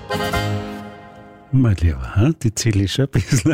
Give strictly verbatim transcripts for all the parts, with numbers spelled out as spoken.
Mein Lieber, die Ziel ist schon ein bisschen.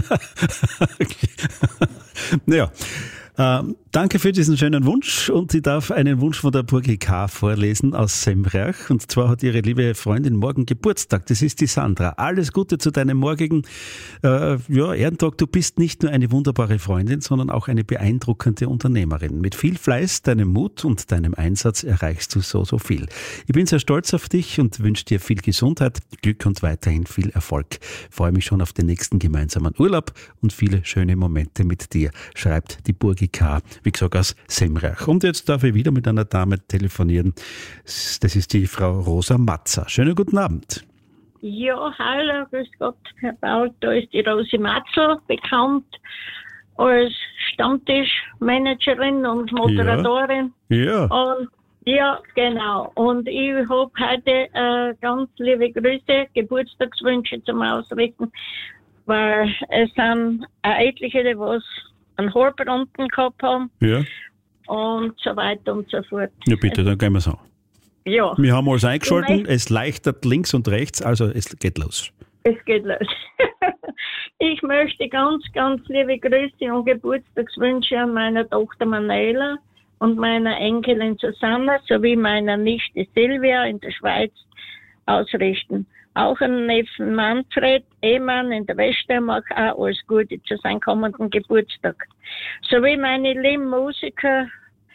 Naja, ähm, danke für diesen schönen Wunsch und ich darf einen Wunsch von der Burgi K. vorlesen aus Semrach. Und zwar hat ihre liebe Freundin morgen Geburtstag. Das ist die Sandra. Alles Gute zu deinem morgigen äh, ja, Ehrentag. Du bist nicht nur eine wunderbare Freundin, sondern auch eine beeindruckende Unternehmerin. Mit viel Fleiß, deinem Mut und deinem Einsatz erreichst du so, so viel. Ich bin sehr stolz auf dich und wünsche dir viel Gesundheit, Glück und weiterhin viel Erfolg. Ich freue mich schon auf den nächsten gemeinsamen Urlaub und viele schöne Momente mit dir, schreibt die Burgi K., wie gesagt, aus Semrach. Und jetzt darf ich wieder mit einer Dame telefonieren. Das ist die Frau Rosa Matzer. Schönen guten Abend. Ja, hallo, grüß Gott, Herr Paul. Da ist die Rosi Matzel, bekannt als Stammtischmanagerin und Moderatorin. Ja. ja. Und ja, genau. Und ich habe heute äh, ganz liebe Grüße, Geburtstagswünsche zum Ausrichten, weil es sind äh, etliche, die was einen Halbrunden gehabt haben. Ja. Und so weiter und so fort. Ja, bitte, dann gehen wir so. Ja. Wir haben alles eingeschaltet, es leichtert links und rechts, also es geht los. Es geht los. Ich möchte ganz, ganz liebe Grüße und Geburtstagswünsche an meiner Tochter Manuela und meiner Enkelin Susanna sowie meiner Nichte Silvia in der Schweiz ausrichten. Auch an Neffen Manfred, Ehemann in der Weststeiermark, auch alles Gute zu seinem kommenden Geburtstag. Sowie meine lieben Musikerinnen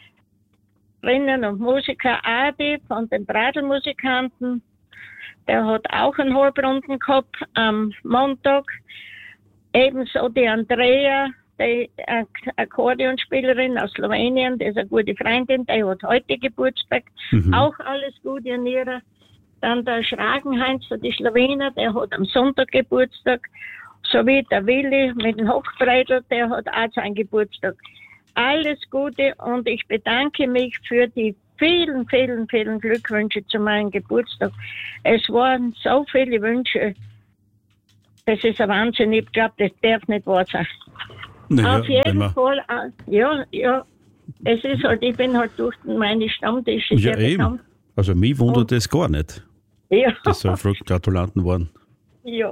und Musiker Adi von den Bradelmusikanten, der hat auch einen Halbrunden gehabt am Montag. Ebenso die Andrea, die Akkordeonspielerin aus Slowenien, die ist eine gute Freundin, die hat heute Geburtstag. Mhm. Auch alles Gute an ihrer. Dann der Schragenheinz, die Slowener, der hat am Sonntag Geburtstag. Sowie der Willi mit dem Hochbreidel, der hat auch seinen Geburtstag. Alles Gute und ich bedanke mich für die vielen, vielen, vielen Glückwünsche zu meinem Geburtstag. Es waren so viele Wünsche. Das ist ein Wahnsinn. Ich glaube, das darf nicht wahr sein. Naja, auf jeden Fall, ja, ja. Es ist halt, ich bin halt durch meine Stammtische ja, sehr eben. bekannt. Also mich wundert das gar nicht. Ja. Das so viele Gratulanten waren. Ja.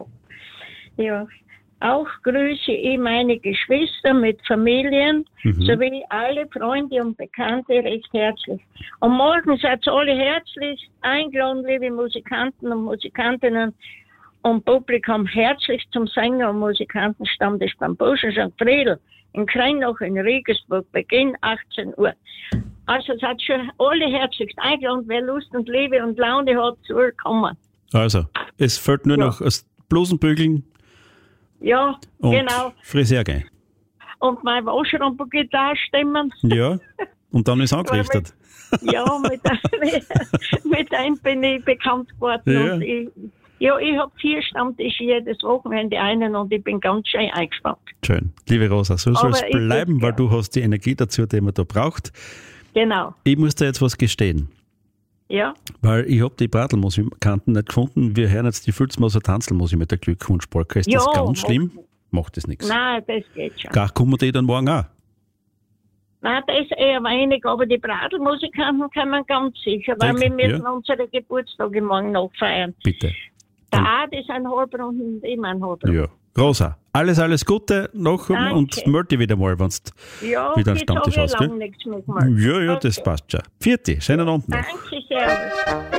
Ja. Auch grüße ich meine Geschwister mit Familien mhm. sowie alle Freunde und Bekannte recht herzlich. Und morgen seid alle herzlich eingeladen, liebe Musikanten und Musikantinnen und Publikum, herzlich zum Sänger- und Musikantenstammtisch beim Burschen Sankt Friedl in Kreinach in Regensburg, Beginn achtzehn Uhr. Also es hat schon alle herzlichst eingeladen, wer Lust und Liebe und Laune hat, soll kommen. Also, es fällt nur ja. noch das Blusenbügeln. Ja, und genau. Friseur gehen. Und mein Waschrampengitarre stimmen. Ja, und dann ist angerichtet. Mit, ja, mit, mit einem bin ich bekannt geworden. Ja. Und ich, ja, ich habe vier Stammtische jedes Wochenende einen und ich bin ganz schön eingespannt. Schön. Liebe Rosa, so soll es bleiben, ich, weil ja. du hast die Energie dazu, die man da braucht. Genau. Ich muss dir jetzt was gestehen. Ja. Weil ich habe die Bradelmusikanten nicht gefunden. Wir hören jetzt die Filzmoser Tanzelmusik mit der Glückwunschpolka. Ist ja, das ganz schlimm? Macht das nichts? Nein, das geht schon. Gar kommen die dann morgen auch? Nein, das ist eher wenig, aber die Bradelmusikanten kann man ganz sicher, weil okay. wir müssen ja. unsere Geburtstage morgen noch feiern. Bitte. Der Adi ist ein Halbrunden und ich mein Halbrunden. Ja. Rosa, alles, alles Gute noch Danke. Und melde dich wieder mal, wenn du ja, wieder einen Stammtisch hast. Ja, lang nichts mehr gemacht. Ja, ja, okay. das passt schon. Vierte, schönen Abend noch. Danke, servus.